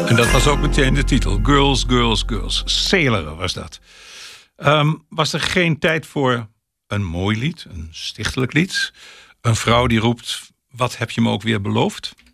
En dat was ook meteen de titel. Girls, Girls, Girls. Sailor was dat. Was er geen tijd voor een mooi lied, een stichtelijk lied? Een vrouw die roept, wat heb je me ook weer beloofd?